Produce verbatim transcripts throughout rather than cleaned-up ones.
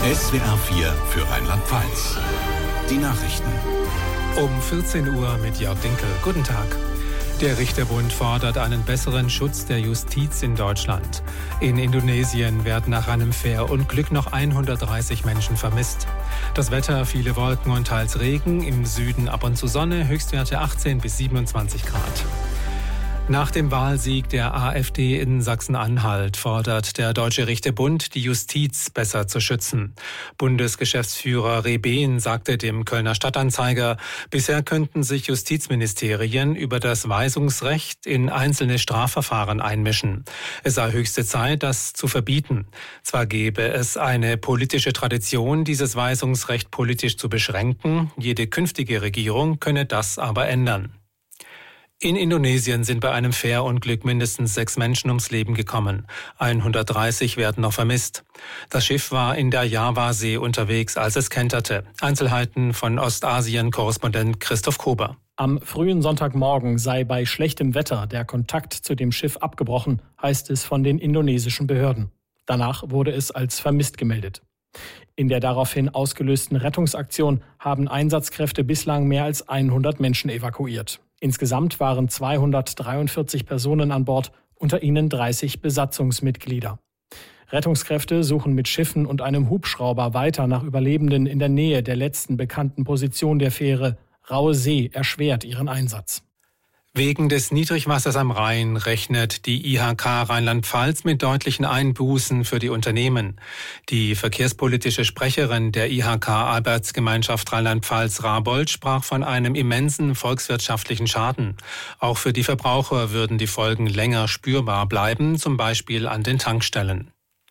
S W R vier für Rheinland-Pfalz. Die Nachrichten. Um vierzehn Uhr mit Jörg Dinkel. Guten Tag. Der Richterbund fordert einen besseren Schutz der Justiz in Deutschland. In Indonesien werden nach einem Fährunglück noch hundertdreißig Menschen vermisst. Das Wetter, viele Wolken und teils Regen, im Süden ab und zu Sonne, Höchstwerte achtzehn bis siebenundzwanzig Grad. Nach dem Wahlsieg der AfD in Sachsen-Anhalt fordert der Deutsche Richterbund, die Justiz besser zu schützen. Bundesgeschäftsführer Rebehn sagte dem Kölner Stadtanzeiger, bisher könnten sich Justizministerien über das Weisungsrecht in einzelne Strafverfahren einmischen. Es sei höchste Zeit, das zu verbieten. Zwar gäbe es eine politische Tradition, dieses Weisungsrecht politisch zu beschränken, jede künftige Regierung könne das aber ändern. In Indonesien sind bei einem Fährunglück mindestens sechs Menschen ums Leben gekommen. hundertdreißig werden noch vermisst. Das Schiff war in der Javasee unterwegs, als es kenterte. Einzelheiten von Ostasien-Korrespondent Christoph Kober. Am frühen Sonntagmorgen sei bei schlechtem Wetter der Kontakt zu dem Schiff abgebrochen, heißt es von den indonesischen Behörden. Danach wurde es als vermisst gemeldet. In der daraufhin ausgelösten Rettungsaktion haben Einsatzkräfte bislang mehr als hundert Menschen evakuiert. Insgesamt waren zweihundertdreiundvierzig Personen an Bord, unter ihnen dreißig Besatzungsmitglieder. Rettungskräfte suchen mit Schiffen und einem Hubschrauber weiter nach Überlebenden in der Nähe der letzten bekannten Position der Fähre. Raue See erschwert ihren Einsatz. Wegen des Niedrigwassers am Rhein rechnet die I H K Rheinland-Pfalz mit deutlichen Einbußen für die Unternehmen. Die verkehrspolitische Sprecherin der I H K Arbeitsgemeinschaft Rheinland-Pfalz Rabold sprach von einem immensen volkswirtschaftlichen Schaden. Auch für die Verbraucher würden die Folgen länger spürbar bleiben, zum Beispiel an den Tankstellen.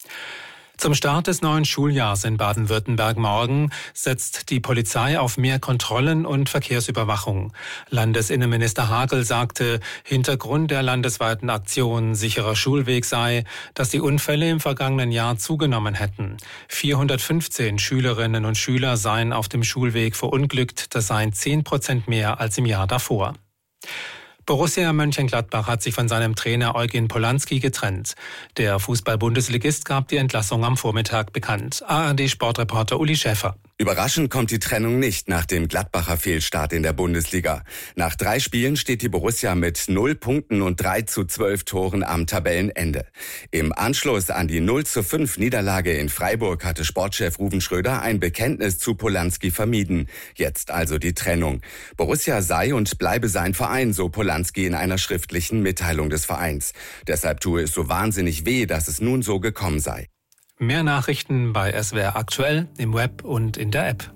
Zum Start des neuen Schuljahrs in Baden-Württemberg morgen setzt die Polizei auf mehr Kontrollen und Verkehrsüberwachung. Landesinnenminister Hagel sagte, Hintergrund der landesweiten Aktion Sicherer Schulweg sei, dass die Unfälle im vergangenen Jahr zugenommen hätten. vierhundertfünfzehn Schülerinnen und Schüler seien auf dem Schulweg verunglückt, das seien zehn Prozent mehr als im Jahr davor. Borussia Mönchengladbach hat sich von seinem Trainer Eugen Polanski getrennt. Der Fußball-Bundesligist gab die Entlassung am Vormittag bekannt. A R D-Sportreporter Uli Schäfer. Überraschend kommt die Trennung nicht nach dem Gladbacher Fehlstart in der Bundesliga. Nach drei Spielen steht die Borussia mit null Punkten und drei zu zwölf Toren am Tabellenende. Im Anschluss an die null zu fünf Niederlage in Freiburg hatte Sportchef Ruven Schröder ein Bekenntnis zu Polanski vermieden. Jetzt also die Trennung. Borussia sei und bleibe sein Verein, so Polanski in einer schriftlichen Mitteilung des Vereins. Deshalb tue es so wahnsinnig weh, dass es nun so gekommen sei. Mehr Nachrichten bei S W R aktuell, im Web und in der App.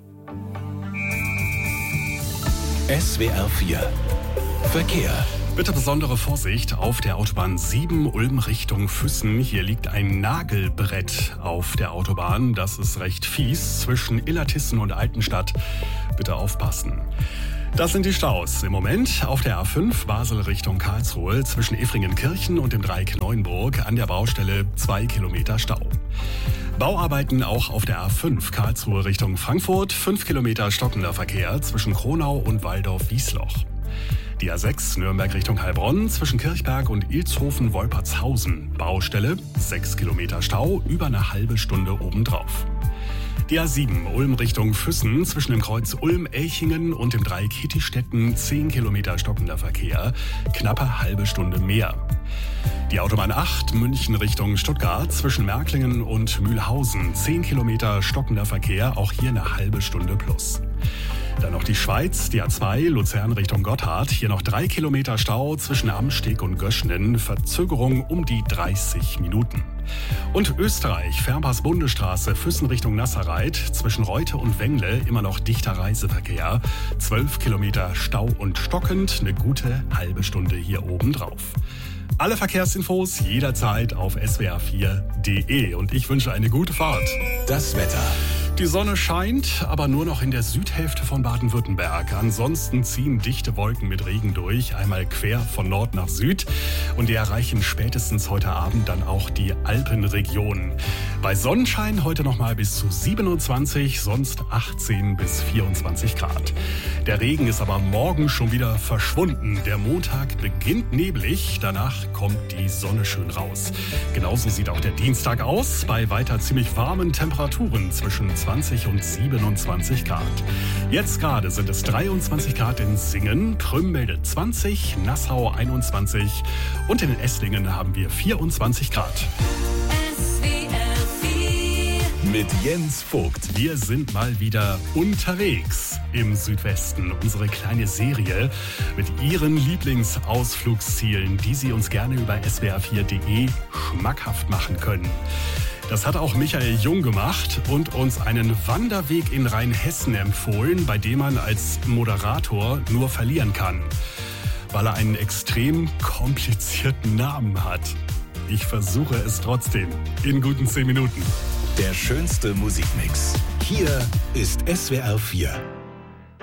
S W R vier Verkehr. Bitte besondere Vorsicht auf der Autobahn sieben Ulm Richtung Füssen. Hier liegt ein Nagelbrett auf der Autobahn. Das ist recht fies zwischen Illertissen und Altenstadt. Bitte aufpassen. Das sind die Staus im Moment auf der A fünf Basel Richtung Karlsruhe zwischen Effringenkirchen und dem Dreieck Neuenburg an der Baustelle zwei Kilometer Stau. Bauarbeiten auch auf der A fünf Karlsruhe Richtung Frankfurt, fünf Kilometer stockender Verkehr zwischen Kronau und Waldorf-Wiesloch. Die A sechs Nürnberg Richtung Heilbronn zwischen Kirchberg und Ilshofen-Wolpertshausen. Baustelle, sechs Kilometer Stau, über eine halbe Stunde obendrauf. Die A sieben Ulm Richtung Füssen zwischen dem Kreuz Ulm-Elchingen und dem Dreieck Hittistetten, zehn Kilometer stockender Verkehr, knappe halbe Stunde mehr. Die Autobahn acht München Richtung Stuttgart zwischen Märklingen und Mühlhausen, zehn Kilometer stockender Verkehr, auch hier eine halbe Stunde plus. Dann noch die Schweiz, die A zwei Luzern Richtung Gotthard, hier noch drei Kilometer Stau zwischen Amsteg und Göschnen, Verzögerung um die dreißig Minuten. Und Österreich, Fernpass-Bundesstraße, Füssen Richtung Nasserreit, zwischen Reute und Wengle immer noch dichter Reiseverkehr, zwölf Kilometer Stau und stockend, eine gute halbe Stunde hier oben drauf. Alle Verkehrsinfos jederzeit auf S W R vier Punkt D E und ich wünsche eine gute Fahrt. Das Wetter. Die Sonne scheint, aber nur noch in der Südhälfte von Baden-Württemberg. Ansonsten ziehen dichte Wolken mit Regen durch, einmal quer von Nord nach Süd. Und die erreichen spätestens heute Abend dann auch die Alpenregion. Bei Sonnenschein heute noch mal bis zu siebenundzwanzig, sonst achtzehn bis vierundzwanzig Grad. Der Regen ist aber morgen schon wieder verschwunden. Der Montag beginnt neblig, danach kommt die Sonne schön raus. Genauso sieht auch der Dienstag aus, bei weiter ziemlich warmen Temperaturen zwischen zwanzig und siebenundzwanzig Grad. Jetzt gerade sind es dreiundzwanzig Grad in Singen, Prüm meldet zwanzig, Nassau einundzwanzig und in Esslingen haben wir vierundzwanzig Grad. Mit Jens Vogt. Wir sind mal wieder unterwegs im Südwesten. Unsere kleine Serie mit Ihren Lieblingsausflugszielen, die Sie uns gerne über s w r vier punkt de schmackhaft machen können. Das hat auch Michael Jung gemacht und uns einen Wanderweg in Rheinhessen empfohlen, bei dem man als Moderator nur verlieren kann, weil er einen extrem komplizierten Namen hat. Ich versuche es trotzdem in guten zehn Minuten. Der schönste Musikmix. Hier ist S W R vier.